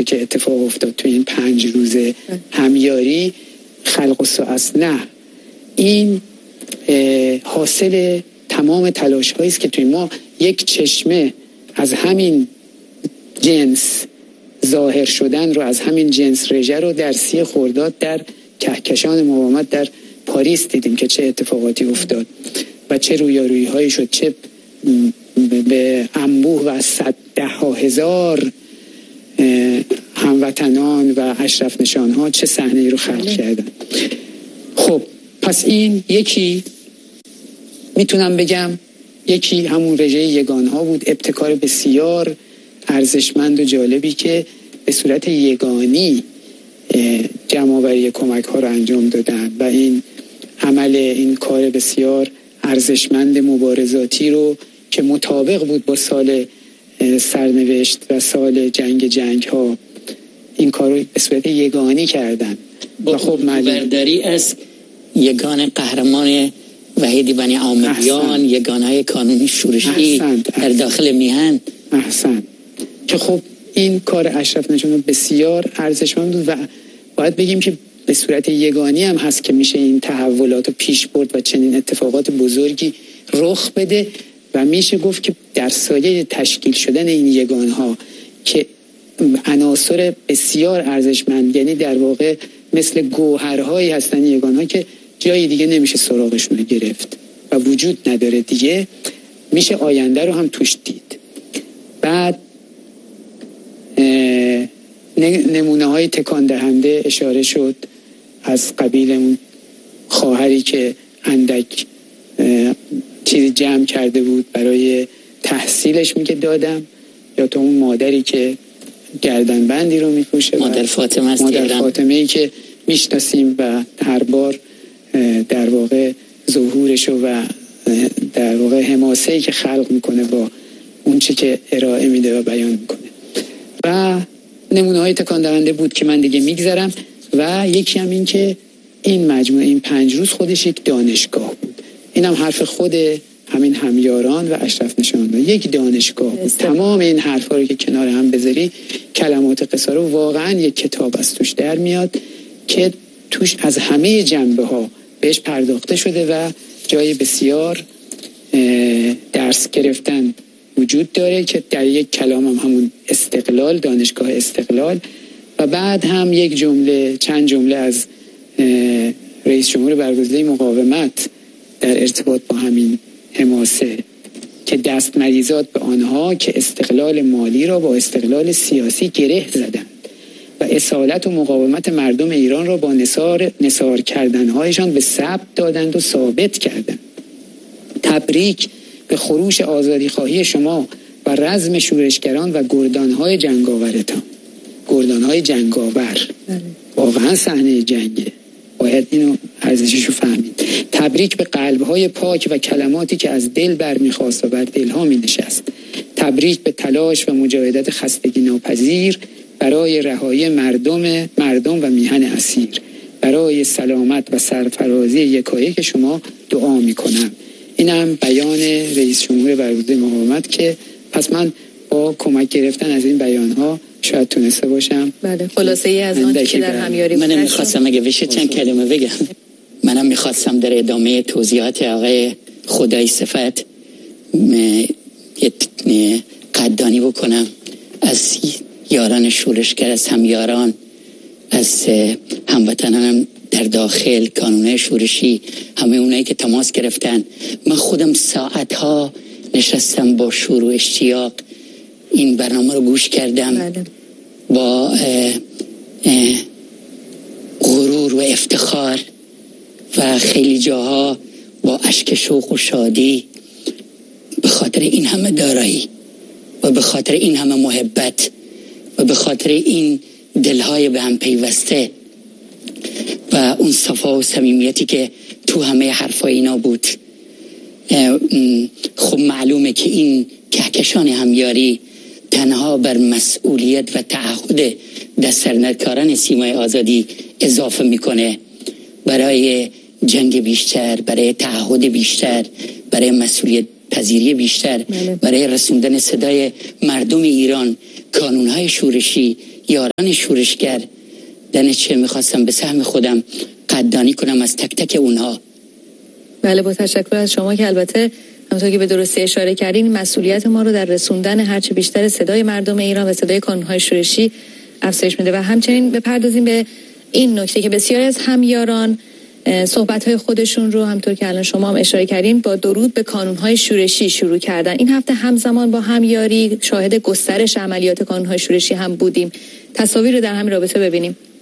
که اتفاق افتاد تو این 5 روز همیاری خلق الساعه نه، این حاصل تمام تلاش هایی است که توی ما یک چشمه از همین جنس ظاهر شدن رو، از همین جنس رژه رو در 30 خرداد در کهکشان مقاومت در پاریس دیدیم که چه اتفاقاتی افتاد و چه رویارویی هایی شد، چه به انبوه و 110,000 هموطنان و اشرف نشان ها چه صحنه‌ای رو خلق کردن. خب پس این یکی میتونم بگم یکی همون رژه یگان ها بود، ابتکار بسیار ارزشمند و جالبی که به صورت یگانی جمع‌آوری کمک ها رو انجام دادن و این عمل، این کار بسیار ارزشمند مبارزاتی رو که مطابق بود با سال سرنوشت و سال جنگ ها، این کار رو به صورت یگانی کردن. و خب برداری از یگان قهرمان وحید بنی عامریان، یگانهای کانونی شورشی در داخل میهن. احسن. که خب این کار اشرف نشان بسیار ارزشمند بود و باید بگیم که به صورت یگانی هم هست که میشه این تحولات رو پیش برد و چنین اتفاقات بزرگی رخ بده و میشه گفت که در سایه تشکیل شدن این یگانها که عناصر بسیار ارزشمند، یعنی در واقع مثل گوهرهایی هستن یگانها که جای دیگه نمیشه سراغشون رو گرفت و وجود نداره دیگه، میشه آینده رو هم توش دید. بعد نمونه های تکان دهنده اشاره شد از قبیل اون خواهری که اندک چیزی جمع کرده بود برای تحصیلش میگه دادم، یا تو اون مادری که گردنبندی رو میپوشه، مادر فاطمه است، مادر فاطمه‌ای که میشناسیم و هر بار در واقع ظهورش و در واقع حماسه‌ای که خلق میکنه با اون چی که ارائه میده و بیان میکنه. و نمونه های تکان دهنده بود که من دیگه میگذرم. و یکی هم این که این مجموعه این 5 روز خودش یک دانشگاه بود. این هم حرف خود همین همیاران و اشرف نشان یک دانشگاه بود. تمام این حرفا رو که کنار هم بذاری، کلمات قصاره واقعا یک کتاب از توش در میاد که توش از همه جنبه ها بهش پرداخته شده و جای بسیار درس گرفتن وجود داره که در یک کلام هم همون استقلال، دانشگاه استقلال، و بعد هم یک جمله، چند جمله از رئیس جمهور برگزیده مقاومت در ارتباط با همین حماسه که دست مریزاد به آنها که استقلال مالی را با استقلال سیاسی گره زدند و اصالت و مقاومت مردم ایران را با نثار کردنهایشان به ثبت دادند و ثابت کردند. تبریک به خروش آزادی خواهی شما و رزم شورشگران و گردانهای جنگاورتان. گردانهای جنگاور واقعا صحنه جنگه، باید اینو ارزششو فهمید. تبریک به قلبهای پاک و کلماتی که از دل برمیخواست و بر دلها می نشست. تبریک به تلاش و مجاهدت خستگی ناپذیر برای رهایی مردم و میهن اسیر. برای سلامت و سرفرازی یکایک شما دعا می کنم. اینم بیان رئیس جمهور برگزیده مقاومت که پس من با کمک گرفتن از این بیانها شاید تونسته باشم. بله، خلاصه ای از آن که در همیاری منم میخواستم اگه بشه چند کلمه بگم. منم میخواستم در ادامه توضیحات آقای خدای صفت قدردانی بکنم از یاران شورشگر، از همیاران، از هموطنانم در داخل، کانونه شورشی، همه اونایی که تماس گرفتن. من خودم ساعتها نشستم با شور و اشتیاق این برنامه رو گوش کردم. بله. با غرور و افتخار و خیلی جاها با اشک شوق و شادی، به خاطر این همه دارایی و به خاطر این همه محبت و به خاطر این دلهای به هم پیوسته و اون صفا و صمیمیتی که تو همه حرفای اینا بود. خب معلومه که این کهکشان همیاری تنها بر مسئولیت و تعهد دست‌سرنکاران سیمای آزادی اضافه میکنه برای جنگ بیشتر، برای تعهد بیشتر، برای مسئولیت پذیری بیشتر، برای رسوندن صدای مردم ایران، کانونهای شورشی یاران شورشگر دانشجو میخواستم به سهم خودم قدردانی کنم از تک تک اونها. بله، با تشکر از شما که البته همونطور که به درستی اشاره کردین مسئولیت ما رو در رسوندن هرچه بیشتر صدای مردم ایران و صدای کانون‌های شورشی افزایش میده. و همچنین بپردازیم به این نکته که بسیاری از همیاران صحبت‌های خودشون رو همونطور که الان شما هم اشاره کردین با درود به کانون‌های شورشی شروع کردن. این هفته همزمان با همیاری شاهد گسترش عملیات کانون‌های شورشی هم بودیم. تصاویر رو در همین رابطه ببینیم.